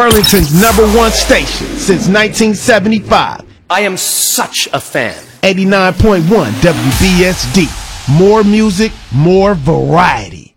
Burlington's #1 station since 1975. I am such a fan. 89.1 WBSD. More music, more variety.